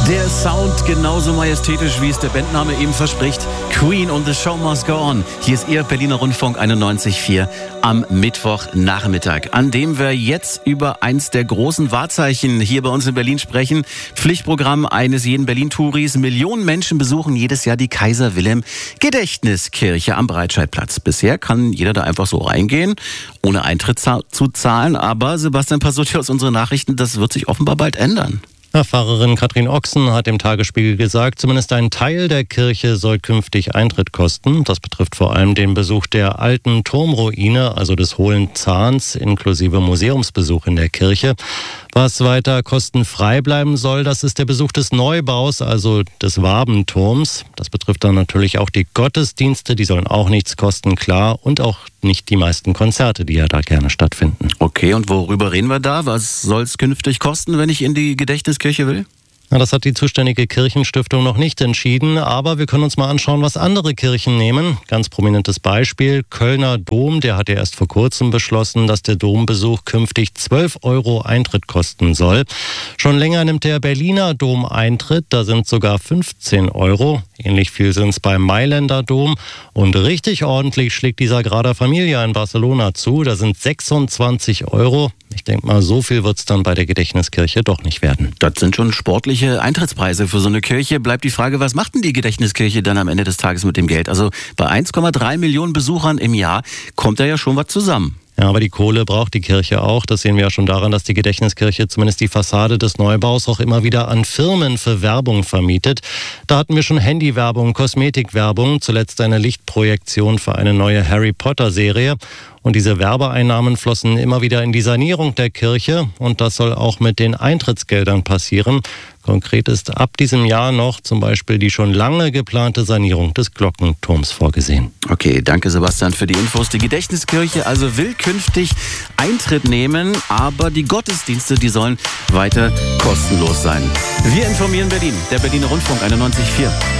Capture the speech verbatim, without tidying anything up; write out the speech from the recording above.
Der Sound genauso majestätisch, wie es der Bandname eben verspricht. Queen und The Show Must Go On. Hier ist Ihr Berliner Rundfunk einundneunzig Komma vier am Mittwochnachmittag, an dem wir jetzt über eins der großen Wahrzeichen hier bei uns in Berlin sprechen. Pflichtprogramm eines jeden Berlin-Touris. Millionen Menschen besuchen jedes Jahr die Kaiser-Wilhelm-Gedächtniskirche am Breitscheidplatz. Bisher kann jeder da einfach so reingehen, ohne Eintritt zu zahlen. Aber Sebastian Pasutti aus unseren Nachrichten, das wird sich offenbar bald ändern. Pfarrerin Katrin Ochsen hat dem Tagesspiegel gesagt, zumindest ein Teil der Kirche soll künftig Eintritt kosten. Das betrifft vor allem den Besuch der alten Turmruine, also des Hohlen Zahns, inklusive Museumsbesuch in der Kirche. Was weiter kostenfrei bleiben soll, das ist der Besuch des Neubaus, also des Wabenturms. Das betrifft dann natürlich auch die Gottesdienste, die sollen auch nichts kosten, klar, und auch nicht die meisten Konzerte, die ja da gerne stattfinden. Okay, und worüber reden wir da? Was soll es künftig kosten, wenn ich in die Gedächtniskirche will? Na, das hat die zuständige Kirchenstiftung noch nicht entschieden, aber wir können uns mal anschauen, was andere Kirchen nehmen. Ganz prominentes Beispiel, Kölner Dom, der hat ja erst vor kurzem beschlossen, dass der Dombesuch künftig zwölf Euro Eintritt kosten soll. Schon länger nimmt der Berliner Dom Eintritt, da sind sogar fünfzehn Euro. Ähnlich viel sind es beim Mailänder Dom. Und richtig ordentlich schlägt die Sagrada Familia in Barcelona zu, da sind sechsundzwanzig Euro. Ich denke mal, so viel wird es dann bei der Gedächtniskirche doch nicht werden. Das sind schon sportliche Eintrittspreise für so eine Kirche. Bleibt die Frage, was macht denn die Gedächtniskirche dann am Ende des Tages mit dem Geld? Also bei eins Komma drei Millionen Besuchern im Jahr kommt da ja schon was zusammen. Ja, aber die Kohle braucht die Kirche auch. Das sehen wir ja schon daran, dass die Gedächtniskirche zumindest die Fassade des Neubaus auch immer wieder an Firmen für Werbung vermietet. Da hatten wir schon Handywerbung, Kosmetikwerbung, zuletzt eine Lichtprojektion für eine neue Harry-Potter-Serie. Und diese Werbeeinnahmen flossen immer wieder in die Sanierung der Kirche. Und das soll auch mit den Eintrittsgeldern passieren. Konkret ist ab diesem Jahr noch zum Beispiel die schon lange geplante Sanierung des Glockenturms vorgesehen. Okay, danke Sebastian für die Infos. Die Gedächtniskirche also will künftig Eintritt nehmen, aber die Gottesdienste, die sollen weiter kostenlos sein. Wir informieren Berlin, der Berliner Rundfunk einundneunzig Komma vier.